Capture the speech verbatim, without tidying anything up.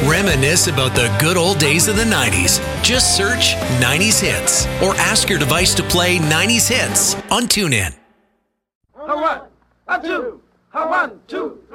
Reminisce about the good old days of the nineties. Just search nineties Hits or ask your device to play nineties Hits on TuneIn. A one, a two, a one, two.